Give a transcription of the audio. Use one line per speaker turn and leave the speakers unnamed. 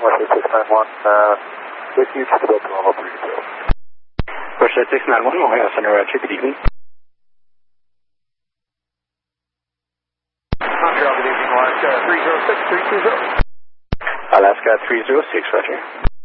Westjet 691, with you to the Delta Loma 30.
Westjet 691, Ohio Center, Roger, good evening.
Roger, good evening, Alaska 306, 320.
Alaska 306, Roger.